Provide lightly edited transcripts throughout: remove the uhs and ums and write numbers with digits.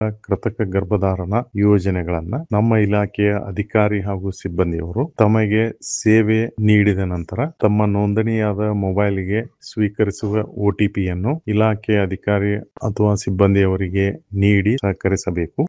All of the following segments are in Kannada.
ಕೃತಕ ಗರ್ಭಧಾರಣ ಯೋಜನೆಗಳನ್ನ ನಮ್ಮ ಇಲಾಖೆಯ ಅಧಿಕಾರಿ ಹಾಗೂ ಸಿಬ್ಬಂದಿಯವರು ತಮಗೆ ಸೇವೆ ನೀಡಿದ ನಂತರ ತಮ್ಮ ನೋಂದಣಿಯಾದ ಮೊಬೈಲ್ಗೆ ಸ್ವೀಕರಿಸುವ OTPಯನ್ನು ಇಲಾಖೆಯ ಅಧಿಕಾರಿ ಅಥವಾ ಸಿಬ್ಬಂದಿಯವರಿಗೆ ನೀಡಿ ಸಹಕರಿಸಬೇಕು.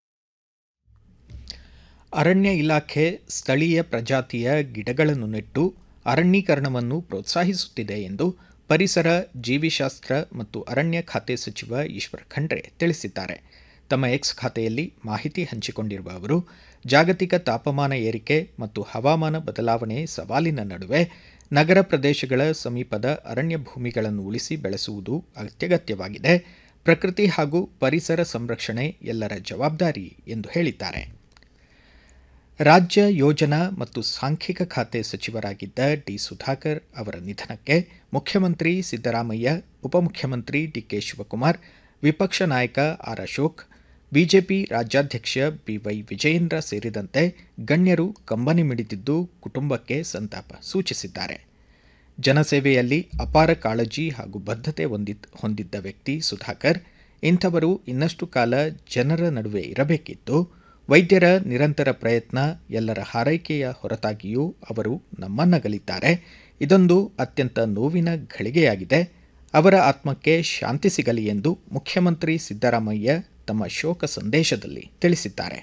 ಅರಣ್ಯ ಇಲಾಖೆ ಸ್ಥಳೀಯ ಪ್ರಜಾತಿಯ ಗಿಡಗಳನ್ನು ನೆಟ್ಟು ಅರಣ್ಯೀಕರಣವನ್ನು ಪ್ರೋತ್ಸಾಹಿಸುತ್ತಿದೆ ಎಂದು ಪರಿಸರ, ಜೀವಿಶಾಸ್ತ್ರ ಮತ್ತು ಅರಣ್ಯ ಖಾತೆ ಸಚಿವ ಈಶ್ವರ್ ಖಂಡ್ರೆ ತಿಳಿಸಿದ್ದಾರೆ. ತಮ್ಮ ಎಕ್ಸ್ ಖಾತೆಯಲ್ಲಿ ಮಾಹಿತಿ ಹಂಚಿಕೊಂಡಿರುವ ಅವರು, ಜಾಗತಿಕ ತಾಪಮಾನ ಏರಿಕೆ ಮತ್ತು ಹವಾಮಾನ ಬದಲಾವಣೆ ಸವಾಲಿನ ನಡುವೆ ನಗರ ಪ್ರದೇಶಗಳ ಸಮೀಪದ ಅರಣ್ಯ ಭೂಮಿಗಳನ್ನು ಉಳಿಸಿ ಬೆಳೆಸುವುದು ಅತ್ಯಗತ್ಯವಾಗಿದೆ. ಪ್ರಕೃತಿ ಹಾಗೂ ಪರಿಸರ ಸಂರಕ್ಷಣೆ ಎಲ್ಲರ ಜವಾಬ್ದಾರಿ ಎಂದು ಹೇಳಿದ್ದಾರೆ. ರಾಜ್ಯ ಯೋಜನಾ ಮತ್ತು ಸಾಂಖ್ಯಿಕ ಖಾತೆ ಸಚಿವರಾಗಿದ್ದ ಡಿ. ಸುಧಾಕರ್ ಅವರ ನಿಧನಕ್ಕೆ ಮುಖ್ಯಮಂತ್ರಿ ಸಿದ್ದರಾಮಯ್ಯ, ಉಪಮುಖ್ಯಮಂತ್ರಿ ಡಿಕೆ ಶಿವಕುಮಾರ್, ವಿಪಕ್ಷ ನಾಯಕ ಆರ್. ಅಶೋಕ್, ಬಿಜೆಪಿ ರಾಜ್ಯಾಧ್ಯಕ್ಷ ಬಿವೈ ವಿಜಯೇಂದ್ರ ಸೇರಿದಂತೆ ಗಣ್ಯರು ಕಂಬನಿ ಮಿಡಿದಿದ್ದು ಕುಟುಂಬಕ್ಕೆ ಸಂತಾಪ ಸೂಚಿಸಿದ್ದಾರೆ. ಜನಸೇವೆಯಲ್ಲಿ ಅಪಾರ ಕಾಳಜಿ ಹಾಗೂ ಬದ್ಧತೆ ಹೊಂದಿದ್ದ ವ್ಯಕ್ತಿ ಸುಧಾಕರ್. ಇಂಥವರು ಇನ್ನಷ್ಟು ಕಾಲ ಜನರ ನಡುವೆ ಇರಬೇಕಿತ್ತು. ವೈದ್ಯರ ನಿರಂತರ ಪ್ರಯತ್ನ, ಎಲ್ಲರ ಹಾರೈಕೆಯ ಹೊರತಾಗಿಯೂ ಅವರು ನಮ್ಮನ್ನಗಲಿದ್ದಾರೆ. ಇದೊಂದು ಅತ್ಯಂತ ನೋವಿನ ಘಳಿಗೆಯಾಗಿದೆ. ಅವರ ಆತ್ಮಕ್ಕೆ ಶಾಂತಿ ಸಿಗಲಿ ಎಂದು ಮುಖ್ಯಮಂತ್ರಿ ಸಿದ್ದರಾಮಯ್ಯ ತಮ್ಮ ಶೋಕ ಸಂದೇಶದಲ್ಲಿ ತಿಳಿಸಿದ್ದಾರೆ.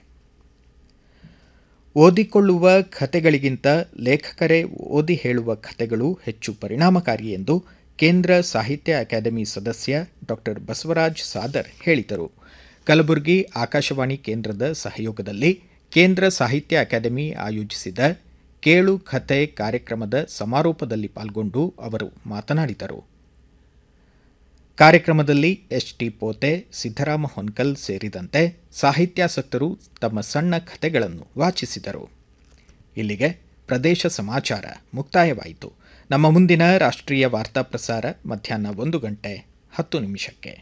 ಓದಿಕೊಳ್ಳುವ ಕಥೆಗಳಿಗಿಂತ ಲೇಖಕರೇ ಓದಿ ಹೇಳುವ ಕಥೆಗಳು ಹೆಚ್ಚು ಪರಿಣಾಮಕಾರಿ ಎಂದು ಕೇಂದ್ರ ಸಾಹಿತ್ಯ ಅಕಾಡೆಮಿ ಸದಸ್ಯ ಡಾ. ಬಸವರಾಜ್ ಸಾದರ್ ಹೇಳಿದರು. ಕಲಬುರಗಿ ಆಕಾಶವಾಣಿ ಕೇಂದ್ರದ ಸಹಯೋಗದಲ್ಲಿ ಕೇಂದ್ರ ಸಾಹಿತ್ಯ ಅಕಾಡೆಮಿ ಆಯೋಜಿಸಿದ ಕೇಳು ಕಥೆ ಕಾರ್ಯಕ್ರಮದ ಸಮಾರೋಪದಲ್ಲಿ ಪಾಲ್ಗೊಂಡು ಅವರು ಮಾತನಾಡಿದರು. ಕಾರ್ಯಕ್ರಮದಲ್ಲಿ ಎಚ್.ಟಿ. ಪೋತೆ, ಸಿದ್ದರಾಮ ಹೊನ್ಕಲ್ ಸೇರಿದಂತೆ ಸಾಹಿತ್ಯಾಸಕ್ತರು ತಮ್ಮ ಸಣ್ಣ ಕಥೆಗಳನ್ನು ವಾಚಿಸಿದರು. ಇಲ್ಲಿಗೆ ಪ್ರದೇಶ ಸಮಾಚಾರ ಮುಕ್ತಾಯವಾಯಿತು. ನಮ್ಮ ಮುಂದಿನ ರಾಷ್ಟ್ರೀಯ ವಾರ್ತಾ ಪ್ರಸಾರ ಮಧ್ಯಾಹ್ನ 1:10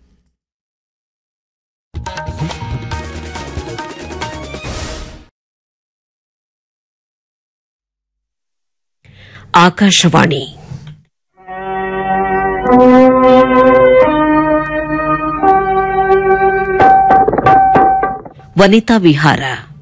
ಆಕಾಶವಾಣಿ ವನಿತಾ ವಿಹಾರ.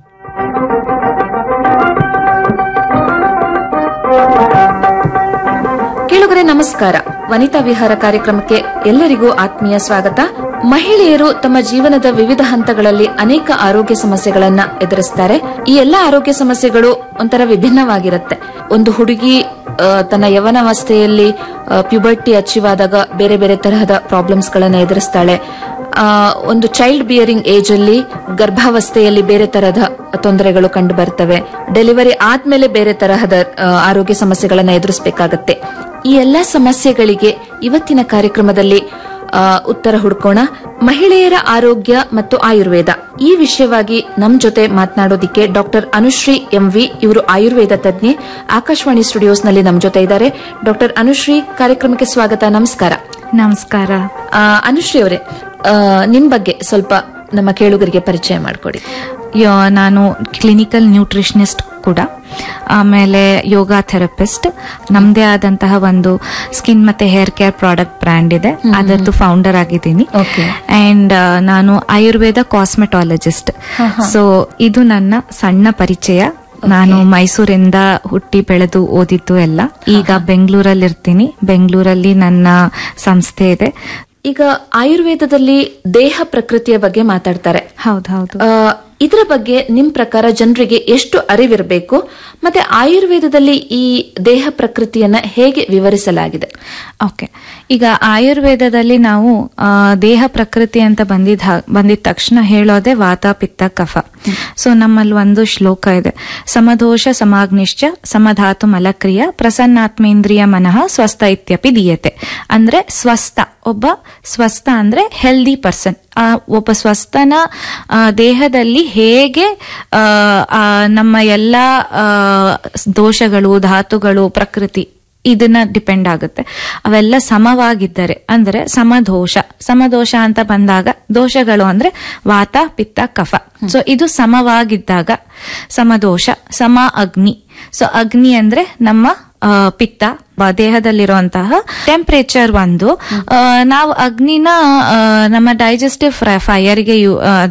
ಕೇಳುಗರೆ ನಮಸ್ಕಾರ. ವನಿತಾ ವಿಹಾರ ಕಾರ್ಯಕ್ರಮಕ್ಕೆ ಎಲ್ಲರಿಗೂ ಆತ್ಮೀಯ ಸ್ವಾಗತ. ಮಹಿಳೆಯರು ತಮ್ಮ ಜೀವನದ ವಿವಿಧ ಹಂತಗಳಲ್ಲಿ ಅನೇಕ ಆರೋಗ್ಯ ಸಮಸ್ಯೆಗಳನ್ನ ಎದುರಿಸುತ್ತಾರೆ. ಈ ಎಲ್ಲಾ ಆರೋಗ್ಯ ಸಮಸ್ಯೆಗಳು ಒಂಥರ ವಿಭಿನ್ನವಾಗಿರುತ್ತೆ. ಒಂದು ಹುಡುಗಿ ತನ್ನ ಯವನಾವಸ್ಥೆಯಲ್ಲಿ ಪ್ಯೂಬರ್ಟಿ ಅಚೀವ್ ಆದಾಗ ಬೇರೆ ಬೇರೆ ತರಹದ ಪ್ರಾಬ್ಲಮ್ಸ್ ಗಳನ್ನ ಎದುರಿಸ್ತಾಳೆ. ಒಂದು ಚೈಲ್ಡ್ ಬಿಯರಿಂಗ್ ಏಜ್ ಅಲ್ಲಿ, ಗರ್ಭಾವಸ್ಥೆಯಲ್ಲಿ ಬೇರೆ ತರಹದ ತೊಂದರೆಗಳು ಕಂಡು ಬರ್ತವೆ. ಡೆಲಿವರಿ ಆದ್ಮೇಲೆ ಬೇರೆ ತರಹದ ಆರೋಗ್ಯ ಸಮಸ್ಯೆಗಳನ್ನ ಎದುರಿಸಬೇಕಾಗತ್ತೆ. ಈ ಎಲ್ಲಾ ಸಮಸ್ಯೆಗಳಿಗೆ ಇವತ್ತಿನ ಕಾರ್ಯಕ್ರಮದಲ್ಲಿ ಉತ್ತರ ಹುಡುಕೋಣ. ಮಹಿಳೆಯರ ಆರೋಗ್ಯ ಮತ್ತು ಆಯುರ್ವೇದ ಈ ವಿಷಯವಾಗಿ ನಮ್ ಜೊತೆ ಮಾತನಾಡೋದಿಕ್ಕೆ ಡಾಕ್ಟರ್ ಅನುಶ್ರೀ ಎಂವಿ, ಇವರು ಆಯುರ್ವೇದ ತಜ್ಞೆ, ಆಕಾಶವಾಣಿ ಸ್ಟುಡಿಯೋಸ್ನಲ್ಲಿ ನಮ್ ಜೊತೆ ಇದ್ದಾರೆ. ಡಾಕ್ಟರ್ ಅನುಶ್ರೀ, ಕಾರ್ಯಕ್ರಮಕ್ಕೆ ಸ್ವಾಗತ. ನಮಸ್ಕಾರ. ನಮಸ್ಕಾರ. ಅನುಶ್ರೀ ಅವರೇ, ನಿಮ್ ಬಗ್ಗೆ ಸ್ವಲ್ಪ ನಮ್ಮ ಕೇಳುಗರಿಗೆ ಪರಿಚಯ ಮಾಡಿಕೊಡಿ. ನಾನು ಕ್ಲಿನಿಕಲ್ ನ್ಯೂಟ್ರಿಷನಿಸ್ಟ್ ಕೂಡ, ಆಮೇಲೆ ಯೋಗ ಥೆರಪಿಸ್ಟ್. ನಮ್ದೇ ಆದಂತಹ ಒಂದು ಸ್ಕಿನ್ ಮತ್ತೆ ಹೇರ್ ಕೇರ್ ಪ್ರಾಡಕ್ಟ್ ಬ್ರ್ಯಾಂಡ್ ಇದೆ, ಅದರದ್ದು ಫೌಂಡರ್ ಆಗಿದ್ದೀನಿ. ಅಂಡ್ ನಾನು ಆಯುರ್ವೇದ ಕಾಸ್ಮೆಟಾಲಜಿಸ್ಟ್. ಸೊ ಇದು ನನ್ನ ಸಣ್ಣ ಪರಿಚಯ. ನಾನು ಮೈಸೂರಿಂದ ಹುಟ್ಟಿ ಬೆಳೆದು ಓದಿದ್ದು ಎಲ್ಲ. ಈಗ ಬೆಂಗಳೂರಲ್ಲಿ ಇರ್ತೀನಿ. ಬೆಂಗಳೂರಲ್ಲಿ ನನ್ನ ಸಂಸ್ಥೆ ಇದೆ. ಈಗ ಆಯುರ್ವೇದದಲ್ಲಿ ದೇಹ ಪ್ರಕೃತಿಯ ಬಗ್ಗೆ ಮಾತಾಡ್ತಾರೆ. ಹೌದೌದು. ಇದರ ಬಗ್ಗೆ ನಿಮ್ ಪ್ರಕಾರ ಜನರಿಗೆ ಎಷ್ಟು ಅರಿವಿರಬೇಕು, ಮತ್ತೆ ಆಯುರ್ವೇದದಲ್ಲಿ ಈ ದೇಹ ಪ್ರಕೃತಿಯನ್ನ ಹೇಗೆ ವಿವರಿಸಲಾಗಿದೆ? ಓಕೆ, ಈಗ ಆಯುರ್ವೇದದಲ್ಲಿ ನಾವು ದೇಹ ಪ್ರಕೃತಿ ಅಂತ ಬಂದಿದ ತಕ್ಷಣ ಹೇಳೋದೆ ವಾತ, ಪಿತ್ತ, ಕಫ. ಸೊ ನಮ್ಮಲ್ಲಿ ಒಂದು ಶ್ಲೋಕ ಇದೆ, ಸಮದೋಷ ಸಮಾಗ್ನಿಶ್ಚ ಸಮಧಾತು ಮಲಕ್ರಿಯ ಪ್ರಸನ್ನಾತ್ಮೇಂದ್ರಿಯ ಮನಃ ಸ್ವಸ್ಥ ಇತ್ಯಪಿ ದೀಯತೆ. ಅಂದ್ರೆ ಒಬ್ಬ ಸ್ವಸ್ಥ ಅಂದ್ರೆ ಹೆಲ್ದಿ ಪರ್ಸನ್. ಒಬ್ಬ ಸ್ವಸ್ಥನ ದೇಹದಲ್ಲಿ ಹೇಗೆ ನಮ್ಮ ಎಲ್ಲ ದೋಷಗಳು, ಧಾತುಗಳು, ಪ್ರಕೃತಿ ಇದನ್ನ ಡಿಪೆಂಡ್ ಆಗುತ್ತೆ. ಅವೆಲ್ಲ ಸಮವಾಗಿದ್ದರೆ ಅಂದ್ರೆ ಸಮದೋಷ ಅಂತ ಬಂದಾಗ, ದೋಷಗಳು ಅಂದ್ರೆ ವಾತ, ಪಿತ್ತ, ಕಫ. ಸೊ ಇದು ಸಮವಾಗಿದ್ದಾಗ ಸಮದೋಷ. ಅಗ್ನಿ. ಸೊ ಅಗ್ನಿ ಅಂದ್ರೆ ನಮ್ಮ ಪಿತ್ತ, ದೇಹದಲ್ಲಿರುವಂತಹ ಟೆಂಪರೇಚರ್ ಒಂದು. ನಾವು ಅಗ್ನಿನ ನಮ್ಮ ಡೈಜೆಸ್ಟಿವ್ ಫೈರ್ಗೆ